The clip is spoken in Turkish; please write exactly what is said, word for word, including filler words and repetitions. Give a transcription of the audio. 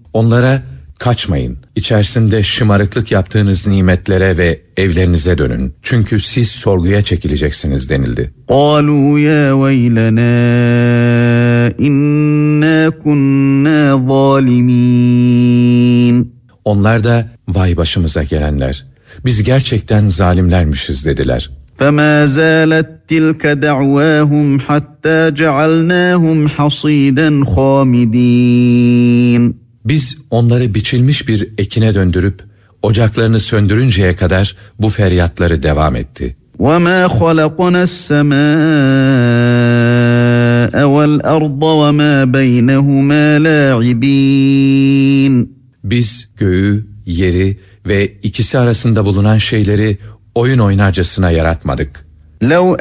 Onlara kaçmayın, içerisinde şımarıklık yaptığınız nimetlere ve evlerinize dönün. Çünkü siz sorguya çekileceksiniz denildi. قَالُوا يَا وَيْلَنَا إِنَّا كُنَّا ظَالِمِينَ Onlar da vay başımıza gelenler, biz gerçekten zalimlermişiz dediler. فَمَا زَالَتْ تِلْكَ دَعْوَاهُمْ حَتَّى جَعَلْنَاهُمْ حَصِيدًا خَامِدِينَ Biz onları biçilmiş bir ekine döndürüp ocaklarını söndürünceye kadar bu feryatları devam etti. وَمَا خَلَقْنَا السَّمَاءَ وَالْأَرْضَ وَمَا بَيْنَهُمَا لَاعِبِينَ Biz göğü, yeri ve ikisi arasında bulunan şeyleri oyun oynarcasına yaratmadık. لَوْ